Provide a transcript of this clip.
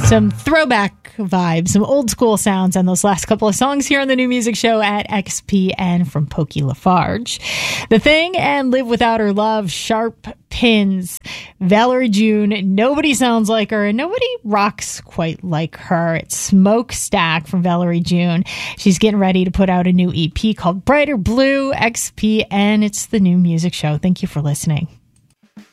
Some throwback vibes, some old school sounds on those last couple of songs here on the New Music Show at XPN from Pokey Lafarge. The Thing and Live Without Her Love, Sharp Pins, Valerie June, Nobody Sounds Like Her, and nobody rocks quite like her. It's Smokestack from Valerie June. She's getting ready to put out a new EP called Brighter Blue, XPN. It's the New Music Show. Thank you for listening.